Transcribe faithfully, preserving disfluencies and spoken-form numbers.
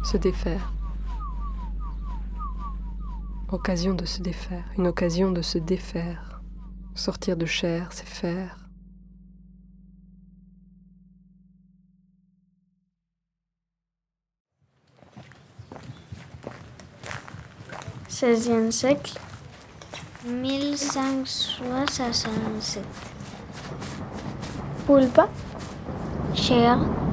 Se défaire. Occasion de se défaire, une occasion de se défaire. Sortir de chair, c'est faire. seizième siècle, mille cinq cent soixante-sept. Pulpa, chair,